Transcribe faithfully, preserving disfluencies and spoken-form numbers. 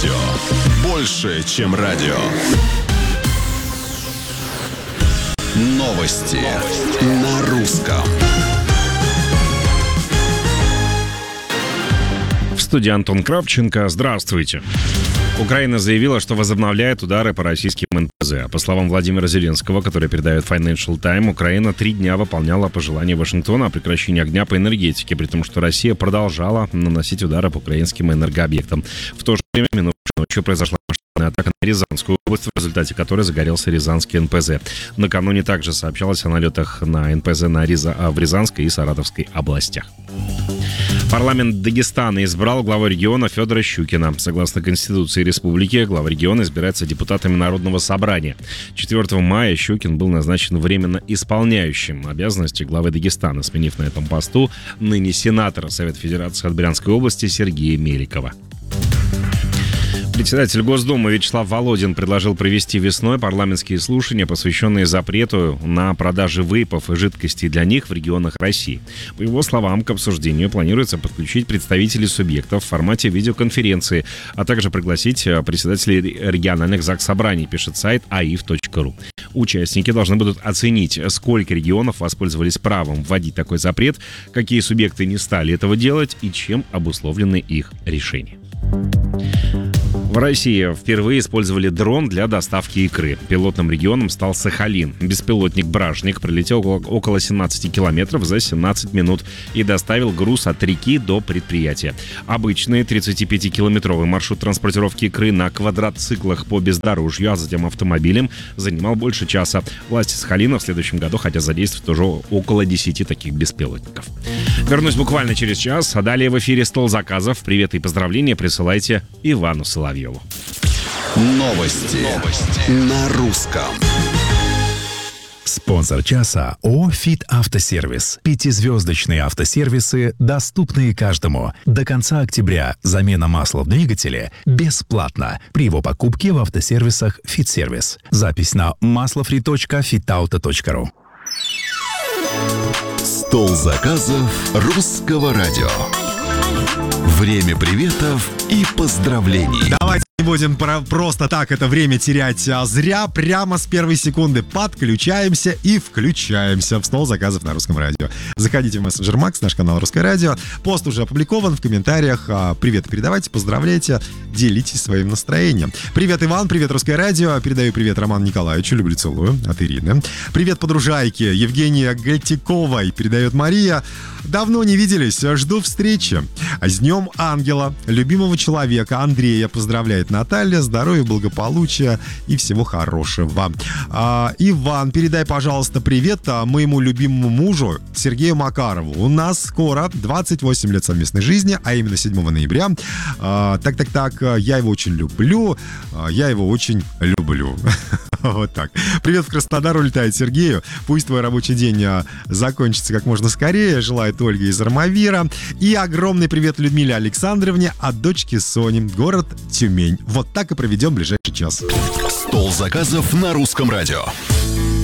радио. Больше, чем радио. Новости, Новости. На русском. В студии Антон Кравченко. Здравствуйте. Украина заявила, что возобновляет удары по российским эн пэ зэ. По словам Владимира Зеленского, который передает Financial Times, Украина три дня выполняла пожелания Вашингтона о прекращении огня по энергетике, при том, что Россия продолжала наносить удары по украинским энергообъектам. В то же время минувшей ночью произошла масштабная атака на Рязанскую область, в результате которой загорелся Рязанский эн пэ зэ. Накануне также сообщалось о налетах на эн пэ зэ на Ряза... в Рязанской и Саратовской областях. Парламент Дагестана избрал главу региона Федора Щукина. Согласно Конституции республики, глава региона избирается депутатами Народного собрания. четвёртого мая Щукин был назначен временно исполняющим обязанности главы Дагестана, сменив на этом посту ныне сенатора Совета Федерации от Брянской области Сергея Меликова. Председатель Госдумы Вячеслав Володин предложил провести весной парламентские слушания, посвященные запрету на продажи вейпов и жидкостей для них в регионах России. По его словам, к обсуждению планируется подключить представителей субъектов в формате видеоконференции, а также пригласить председателей региональных заксобраний, пишет сайт аиф точка ру. Участники должны будут оценить, сколько регионов воспользовались правом вводить такой запрет, какие субъекты не стали этого делать и чем обусловлены их решения. В России впервые использовали дрон для доставки икры. Пилотным регионом стал Сахалин. Беспилотник «Бражник» пролетел около семнадцать километров за семнадцать минут и доставил груз от реки до предприятия. Обычный тридцатипятикилометровый маршрут транспортировки икры на квадроциклах по бездорожью, а затем автомобилем, занимал больше часа. Власти Сахалина в следующем году хотят задействовать уже около десяти таких беспилотников. Вернусь буквально через час, а далее в эфире «Стол заказов». Привет и поздравления присылайте Ивану Соловьеву. Новости. Новости. На русском. Спонсор часа ООО «Фит Автосервис». Пятизвездочные автосервисы, доступные каждому. До конца октября замена масла в двигателе бесплатна при его покупке в автосервисах «Фит Сервис». Запись на маслофри точка фитауто точка ру. Стол заказов русского радио. Время приветов и поздравлений. Давайте не будем про- просто так это время терять а зря. Прямо с первой секунды подключаемся и включаемся в стол заказов на русском радио. Заходите в мессенджер Макс, наш канал Русское радио. Пост уже опубликован в комментариях. Привет передавайте, поздравляйте, делитесь своим настроением. Привет, Иван, привет, Русское радио. Передаю привет Роману Николаевичу, люблю, целую, от Ирины. Привет, подружайке Евгения Гальтиковой, передает Мария. Давно не виделись, жду встречи. С Днем Ангела, любимого человека Андрея поздравляет Наталья. Здоровья, благополучия и всего хорошего. А, Иван, передай, пожалуйста, привет моему любимому мужу Сергею Макарову. У нас скоро двадцать восемь лет совместной жизни, а именно седьмого ноября. А, так-так-так, я его очень люблю. А, я его очень люблю. Вот так. Привет в Краснодар улетает Сергею. Пусть твой рабочий день закончится как можно скорее. Желает Ольга из Армавира. И огромный привет Людмиле Александровне от дочки Сони. Город Тюмень. Вот так и проведем ближайший час. Стол заказов на русском радио.